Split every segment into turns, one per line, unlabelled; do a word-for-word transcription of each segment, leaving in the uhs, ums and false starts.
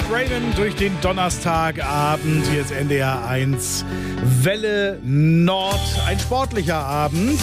Raven durch den Donnerstagabend. Hier ist N D R eins Welle Nord. Ein sportlicher Abend.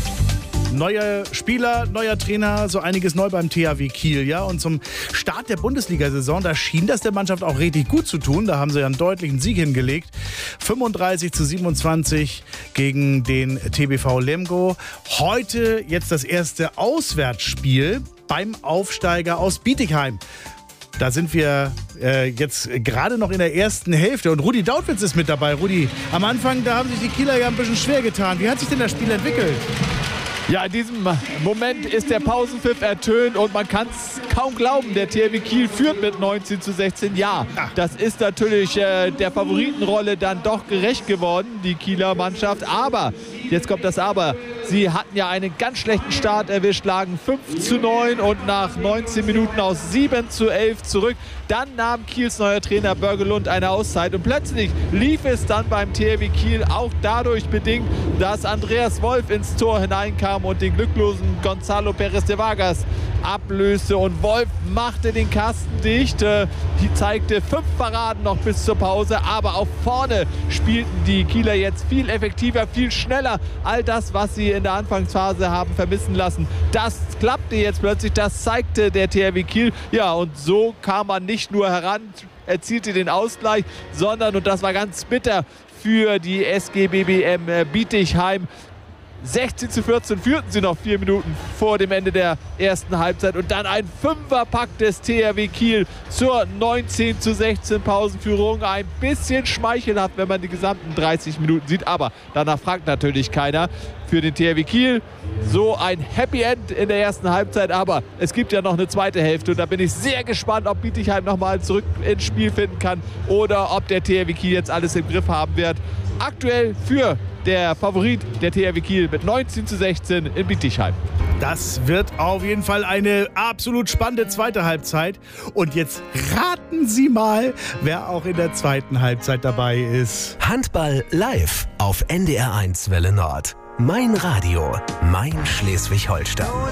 Neuer Spieler, neuer Trainer, so einiges neu beim T H W Kiel, ja. Und zum Start der Bundesliga-Saison, da schien das der Mannschaft auch richtig gut zu tun. Da haben sie ja einen deutlichen Sieg hingelegt. fünfunddreißig zu siebenundzwanzig gegen den T B V Lemgo. Heute jetzt das erste Auswärtsspiel beim Aufsteiger aus Bietigheim. Da sind wir äh, jetzt gerade noch in der ersten Hälfte und Rudi Dautwitz ist mit dabei. Rudi, am Anfang, da haben sich die Kieler ja ein bisschen schwer getan. Wie hat sich denn das Spiel entwickelt?
Ja, in diesem Moment ist der Pausenpfiff ertönt und man kann es kaum glauben, der T H W Kiel führt mit neunzehn zu sechzehn. Ja, das ist natürlich äh, der Favoritenrolle dann doch gerecht geworden, die Kieler Mannschaft. Aber, jetzt kommt das Aber, sie hatten ja einen ganz schlechten Start erwischt, lagen fünf zu neun und nach neunzehn Minuten aus sieben zu elf zurück. Dann nahm Kiels neuer Trainer Börgelund eine Auszeit und plötzlich lief es dann beim T H W Kiel auch dadurch bedingt, dass Andreas Wolf ins Tor hineinkam und den glücklosen Gonzalo Perez de Vargas ablöste. Und Wolf machte den Kasten dicht, äh, zeigte fünf Paraden noch bis zur Pause, aber auch vorne spielten die Kieler jetzt viel effektiver, viel schneller. All das, was sie in der Anfangsphase haben vermissen lassen, das klappte jetzt plötzlich, das zeigte der T H W Kiel. Ja, und so kam man nicht nur heran, erzielte den Ausgleich, sondern, und das war ganz bitter für die S G B B M Bietigheim, sechzehn zu vierzehn führten sie noch vier Minuten vor dem Ende der ersten Halbzeit und dann ein Fünferpack des T H W Kiel zur neunzehn zu sechzehn Pausenführung. Ein bisschen schmeichelhaft, wenn man die gesamten dreißig Minuten sieht, aber danach fragt natürlich keiner. Für den T H W Kiel so ein Happy End in der ersten Halbzeit, aber es gibt ja noch eine zweite Hälfte und da bin ich sehr gespannt, ob Bietigheim nochmal zurück ins Spiel finden kann oder ob der T H W Kiel jetzt alles im Griff haben wird. Aktuell für der Favorit der T H W Kiel mit neunzehn zu sechzehn in Bietigheim.
Das wird auf jeden Fall eine absolut spannende zweite Halbzeit. Und jetzt raten Sie mal, wer auch in der zweiten Halbzeit dabei ist.
Handball live auf N D R eins Welle Nord. Mein Radio, mein Schleswig-Holstein.